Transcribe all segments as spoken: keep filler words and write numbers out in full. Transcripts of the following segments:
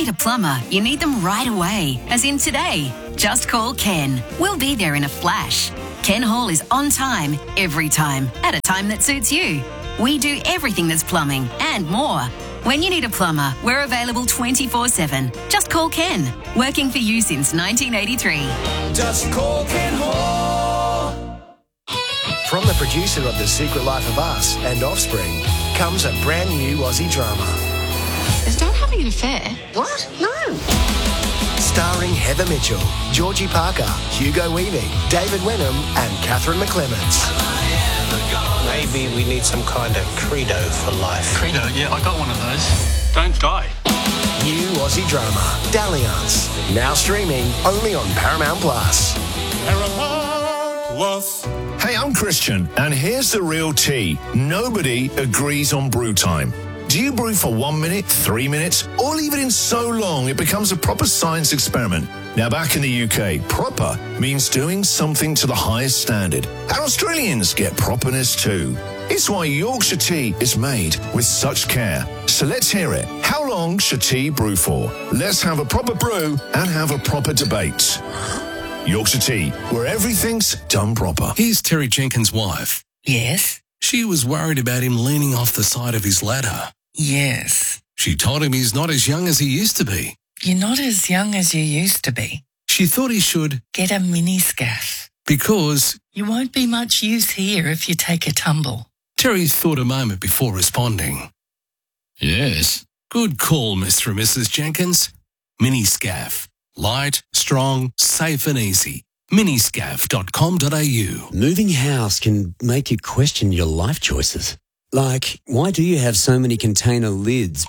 need a plumber, you need them right away, as in today. Just call Ken. We'll be there in a flash. Ken Hall is on time, every time, at a time that suits you. We do everything that's plumbing and more. When you need a plumber, we're available twenty-four seven. Just call Ken. Working for you since nineteen eighty-three. Just call Ken Hall. From the producer of The Secret Life of Us and Offspring comes a brand new Aussie drama. Is Dad having an affair? What? No. Starring Heather Mitchell, Georgie Parker, Hugo Weaving, David Wenham and Catherine McClements. Maybe we need some kind of credo for life. Credo? Yeah, I got one of those. Don't die. New Aussie drama, Dalliance. Now streaming only on Paramount Plus. Paramount Plus. Hey, I'm Christian, and here's the real tea. Nobody agrees on brew time. Do you brew for one minute, three minutes, or leave it in so long it becomes a proper science experiment? Now, back in the U K, proper means doing something to the highest standard. And Australians get properness too. It's why Yorkshire tea is made with such care. So let's hear it. How long should tea brew for? Let's have a proper brew and have a proper debate. Yorkshire tea, where everything's done proper. Here's Terry Jenkins' wife. Yes? She was worried about him leaning off the side of his ladder. Yes. She told him he's not as young as he used to be. You're not as young as you used to be. She thought he should get a mini scaff. Because you won't be much use here if you take a tumble. Terry thought a moment before responding. Yes. Good call, Mister and Missus Jenkins. Mini scaff. Light, strong, safe and easy. miniscaff dot com dot a u. Moving house can make you question your life choices. Like, why do you have so many container lids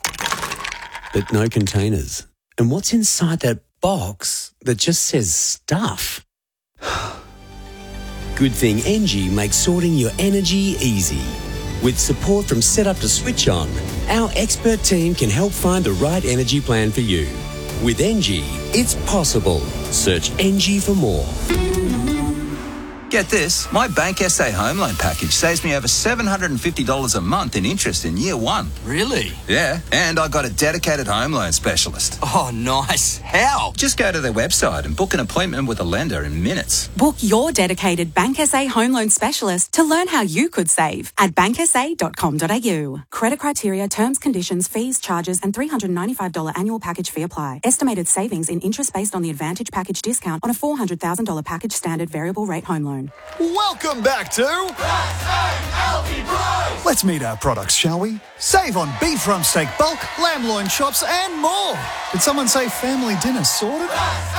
but no containers? And what's inside that box that just says stuff? Good thing Engie makes sorting your energy easy. With support from Setup to Switch On, our expert team can help find the right energy plan for you. With Engie, it's possible. Search Engie for more. Get this, my Bank S A home loan package saves me over seven hundred fifty dollars a month in interest in year one. Really? Yeah, and I got a dedicated home loan specialist. Oh, nice. How? Just go to their website and book an appointment with a lender in minutes. Book your dedicated Bank S A home loan specialist to learn how you could save at bank s a dot com dot a u. Credit criteria, terms, conditions, fees, charges and three hundred ninety-five dollars annual package fee apply. Estimated savings in interest based on the Advantage package discount on a four hundred thousand dollars package standard variable rate home loan. Welcome back to Let's meet our products, shall we? Save on beef rump steak bulk, lamb loin chops and more. Did someone say family dinner sorted?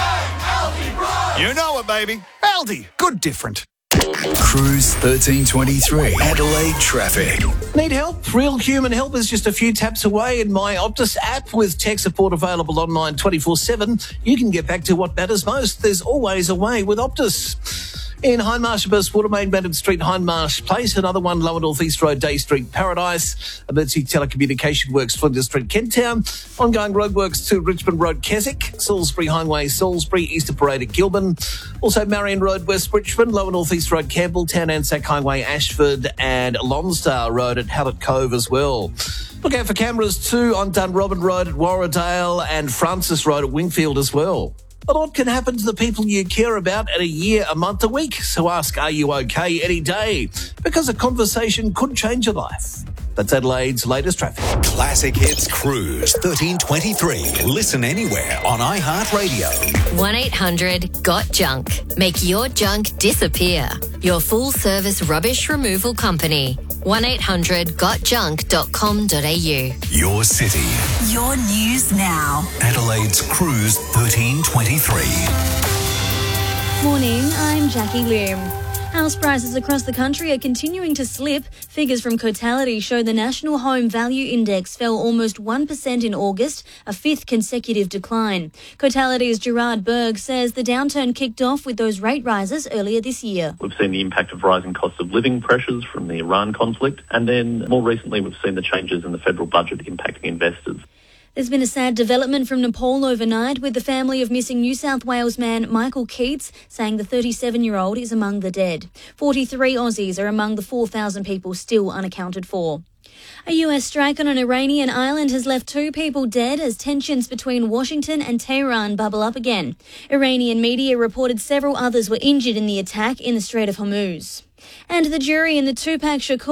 You know it, baby. Aldi, good different. Cruise thirteen twenty-three, Adelaide traffic. Need help? Real human help is just a few taps away in my Optus app. With tech support available online twenty-four seven, you can get back to what matters most. There's always a way with Optus. In Hindmarsh, Burst Watermain, Madam Street, Hindmarsh Place. Another one, Lower North East Road, Day Street, Paradise. Emergency Telecommunication Works, Flinders Street, Kent Town. Ongoing roadworks to Richmond Road, Keswick. Salisbury Highway, Salisbury. Easter Parade at Gilman. Also Marion Road, West Richmond. Lower North East Road, Campbelltown. Anzac Highway, Ashford. And Lonsdale Road at Hallett Cove as well. Look out for cameras too on Dunrobin Road at Warradale and Francis Road at Wingfield as well. A lot can happen to the people you care about at a year, a month, a week. So ask, are you okay any day? Because a conversation could change your life. That's Adelaide's latest traffic. Classic Hits Cruise thirteen twenty-three. Listen anywhere on iHeartRadio. one eight hundred got junk. Make your junk disappear. Your full service rubbish removal company. one eight hundred got junk dot com dot a u. Your city. Your news now. Adelaide's Cruise thirteen twenty-three. Morning, I'm Jackie Lim. House prices across the country are continuing to slip. Figures from Cotality show the National Home Value Index fell almost one percent in August, a fifth consecutive decline. Cotality's Gerard Berg says the downturn kicked off with those rate rises earlier this year. We've seen the impact of rising cost of living pressures from the Iran conflict, and then more recently we've seen the changes in the federal budget impacting investors. There's been a sad development from Nepal overnight, with the family of missing New South Wales man Michael Keats saying the thirty-seven-year-old is among the dead. forty-three Aussies are among the four thousand people still unaccounted for. A U S strike on an Iranian island has left two people dead as tensions between Washington and Tehran bubble up again. Iranian media reported several others were injured in the attack in the Strait of Hormuz. And the jury in the Tupac Shakur